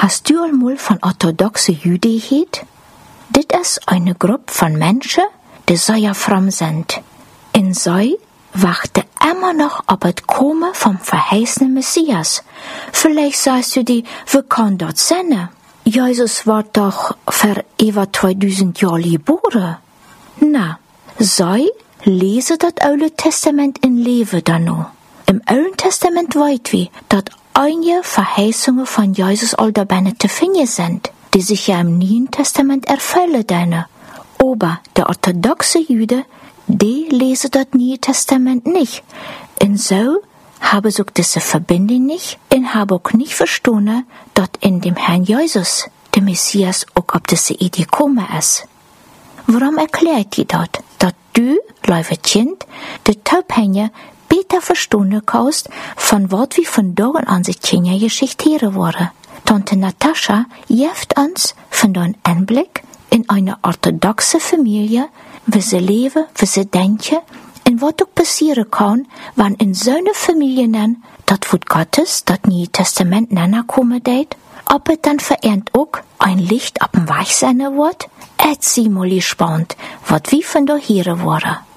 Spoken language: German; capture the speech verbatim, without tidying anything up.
Hast du einmal von orthodoxe Juden gehört? Das ist eine Gruppe von Menschen, die sehr fromm sind. Und sie warten immer noch auf das Kommen vom verheißenen Messias. Vielleicht sagst du dir, wie kann das sein? Jesus war doch vor über zweitausend Jahren geboren. Na, sie lesen das Alte Testament in Leben dann noch. Im Alten Testament weit wie, dass einige Verheißungen von Jesus all dabei zu finden sind, die sich ja im Neuen Testament erfüllen deine. Aber der orthodoxe Jude, die lesen das Neue Testament nicht. Und so haben sie diese Verbindung nicht und haben auch nicht verstanden, dass in dem Herrn Jesus der Messias auch auf diese Idee gekommen ist. Warum erklärt die das? Dass du, liebe Kind, die Taubhänge besser verstehen kannst, von was wie von da an sich Kindergeschichte hören wurde. Tante Natascha gibt uns von den Einblick in eine orthodoxe Familie, wie sie leben, wie sie denken, und was auch passieren kann, wenn in so einer Familie dann das Wort Gottes, das Neue Testament nachkommen wird, ob es dann verehrt auch ein Licht auf dem Weg sein wird, erzähl mal gespannt, was wie von da hören wurde.